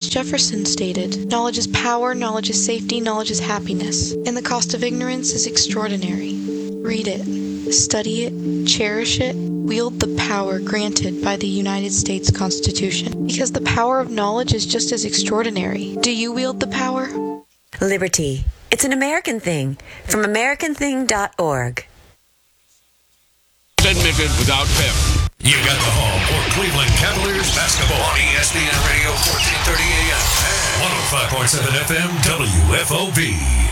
Jefferson stated, "Knowledge is power, knowledge is safety, knowledge is happiness, and the cost of ignorance is extraordinary." Read it, study it, cherish it, wield the power granted by the United States Constitution, because the power of knowledge is just as extraordinary. Do you wield the power? Liberty. It's an American thing. From AmericanThing.org. Admitted without pep. You got the home for Cleveland Cavaliers basketball on ESPN Radio 1430 AM and 105.7 FM WFOV.